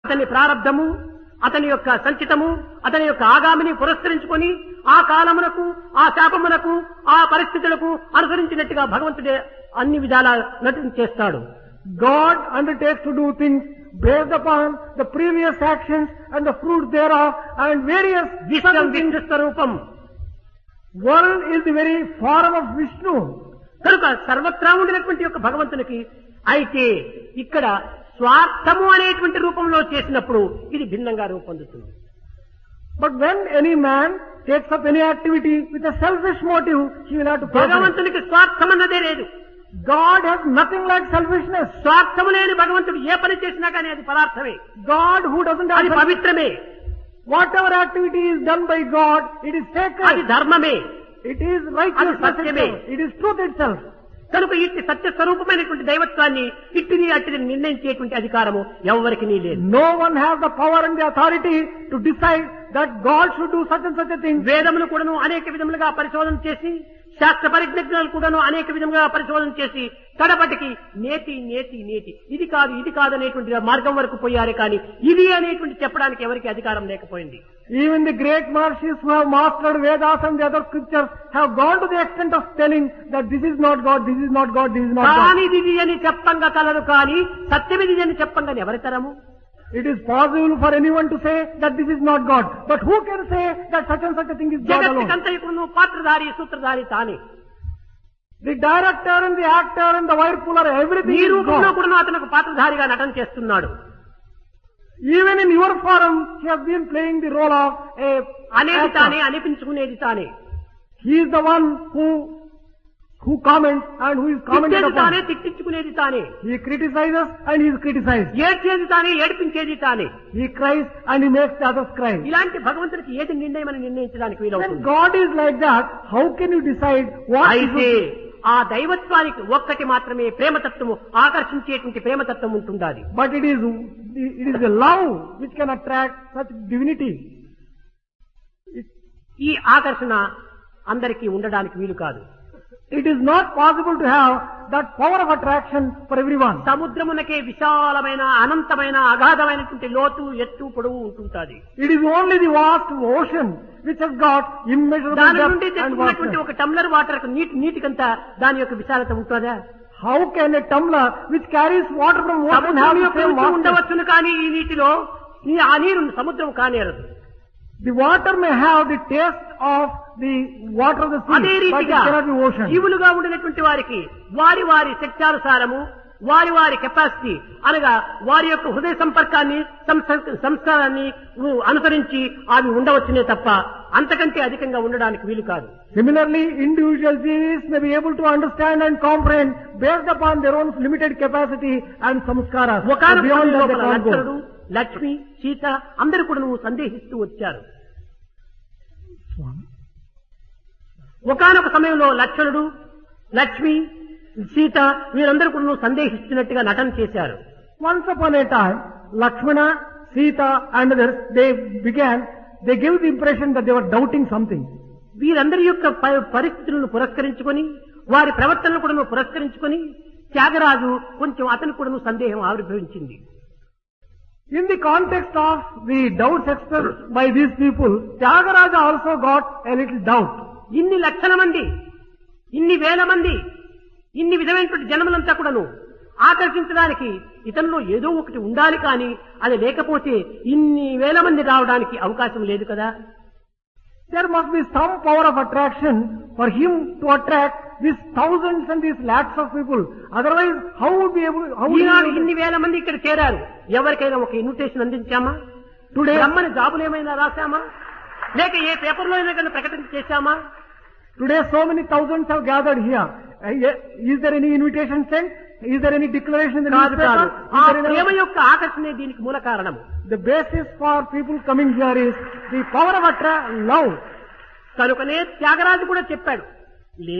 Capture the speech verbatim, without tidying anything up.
అతని ప్రారబ్ధము, అతని యొక్క సంచితము, అతని యొక్క ఆగామిని పురస్కరించుకొని ఆ కాలమునకు, ఆ శాపమునకు, ఆ పరిస్థితులకు అనుసరించినట్టుగా భగవంతుడే అన్ని విధాలా నటన చేస్తాడు. God undertakes to do things based upon the previous actions and the fruits thereof and various విశ్వం విష్ణు స్వరూపం. World is the very form of Vishnu. కనుక సర్వత్రా ఉండినటువంటి యొక్క భగవంతునికి అయితే ఇక్కడ స్వార్థము అనేటువంటి రూపంలో చేసినప్పుడు ఇది భిన్నంగా రూపొందుతుంది. But when any man takes up any activity with a selfish motive, he will have to pay. భగవంతునికి స్వార్థం అన్నదే లేదు. God has nothing like selfishness. స్వార్థము లేని భగవంతుడు ఏ పని చేసినా కానీ అది పదార్థమే. God who doesn't have అది self- పవిత్రమే, whatever activity is done by God, it is అది sacred. ధర్మమే. It is righteousness అది సత్యమే. itself. It is truth itself. కనుక ఇట్టి సత్య స్వరూపమైనటువంటి దైవత్వాన్ని ఇట్టిది అట్టిది నిర్ణయించేటువంటి అధికారము ఎవరికి లేదు. No one has the power and the authority to decide that God should do such and such a thing. వేదములు కూడాను అనేక విధములుగా పరిశోధన చేసి, శాస్త్ర పరిజ్ఞానాలు కూడాను అనేక విధములుగా పరిశోధన చేసి కడపటికి నేతి నేతి నేతి ఇది కాదు ఇది కాదు అనేటువంటి మార్గం వరకు పోయారే కానీ ఇది అనేటువంటి చెప్పడానికి ఎవరికి అధికారం లేకపోయింది. Even the great Maharshis who have mastered Vedas and the other scriptures have gone to the extent of telling that this is not God, this is not God, this is not God. కానీ ఇది అని చెప్పంగా colour కానీ సత్యమిది అని చెప్పంగా ఎవరి తరము? It is possible for anyone to say that this is not God. But who can say that such and such a thing is God alone? జగత్తుకంతయుకును పాత్రధారి సూత్రధారి తానే. The director and the actor and the whirlpool are everything ఈ is రూపంలో God. కూడా అతను పాత్రధారిగా నటన చేస్తున్నాడు. Even in your forum, he has been playing the role of a అనేది తానే, actor. అనిపించుకునేది తానే, He is the one who who comments and who is commented తిట్టేది తానే, upon. తిట్టించుకునేది తానే, He criticizes and he is criticized. ఏడ్చేది తానే, ఏడిపించేది తానే. He cries and he makes the others cry. ఇలాంటి భగవంతుడికి ఏది నిర్ణయం అని నిర్ణయించడానికి When వీలవుతుంది. God is like that, how can you decide what he అయితే should? ఆ దైవత్వానికి ఒక్కటి మాత్రమే ప్రేమతత్వము, ఆకర్షించేటువంటి ప్రేమతత్వం ఉంటుండాలి. But it is it is the love which can attract such divinity. ఈ ఆకర్షణ అందరికీ ఉండడానికి వీలు కాదు. It is not possible to have that power of attraction for everyone. సముద్రమునకే విశాలమైన అనంతమైన అగాధమైనటువంటి లోతు ఎత్తు పొడవు ఉంటుంటాది. It is only the vast ocean which has got immeasurable దాని నుండి depth and తెచ్చుకున్నటువంటి vastness. ఒక టమ్లర్ వాటర్ నీటి నీటికంతా దాని యొక్క విశాలత ఉంటుందా? How can a tumbler which carries water from ocean have సముద్రం the యొక్క same రుచి vastness? ఉండవచ్చును కానీ ఈ నీటిలో ఈ ఆ నీరు సముద్రం కానేరదు. The water may have the taste of the water of the అదే sea, but it రీతిగా cannot be ocean. జీవులుగా ఉండినటువంటి వారికి వారి వారి శక్త్యానుసారము, వారి వారి కెపాసిటీ అనగా వారి యొక్క హృదయ సంపర్కాన్ని, సంస- సంస్కారాన్ని అనుసరించి అవి ఉండవచ్చునే తప్ప అంతకంటే అధికంగా ఉండడానికి వీలు కాదు. Similarly, individual beings may be able to understand and comprehend based upon their own limited capacity and samskaras. But ఒకనొక beyond that they లోపల can't లక్ష్మణుడు, go. లక్ష్మి, సీత అందరూ కూడా నువ్వు సందేహిస్తూ వచ్చారు. ఒకనొక సమయంలో లక్ష్మణుడు, లక్ష్మి, సీత వీరందరూ కూడా నువ్వు సందేహిస్తున్నట్టుగా నటన చేశారు. Once upon a time, Lakshmana, Sita and others, they began, they gave the impression that they were doubting something. వీరందరి యొక్క ప- పరిస్థితులను పురస్కరించుకొని వారి ప్రవర్తనను కూడా నువ్వు పురస్కరించుకొని త్యాగరాజు కొంచెం అతను కూడా సందేహం ఆవిర్భవించింది. In the context of the doubts expressed by these people, Tyagaraja also got a little doubt. ఇన్ని లక్షల మంది, ఇన్ని వేల మంది, ఇన్ని విధమైనటువంటి జనములంతా కూడాను ఆకర్షించడానికి ఇతనిలో ఏదో ఒకటి ఉండాలి కానీ అది లేకపోతే ఇన్ని వేల మంది రావడానికి అవకాశం లేదు కదా. There must be some power of attraction for him to attract these thousands and these lakhs of people. Otherwise, how would be able? How would Eenadu he be ఇన్ని able? వేల మంది ఇక్కడ చేరారు. ఎవరికైనా ఒక ఇన్విటేషన్ అందించామా? Today, రమ్మని జాబులు ఏమైనా రాశామా? లేక ఏ పేపర్లో అయినా కానీ ప్రకటన చేశామా? today, so many thousands have gathered here. Uh, ye- Is there any invitation sent? Is there any declaration in the కాదు కాదు. newspaper? ఆ Is there any- ప్రేమ యొక్క ఆకర్షణే దీనికి మూల కారణము. The basis for people coming here is the power of attra- love. కనుకనే త్యాగరాజు కూడా చెప్పాడు,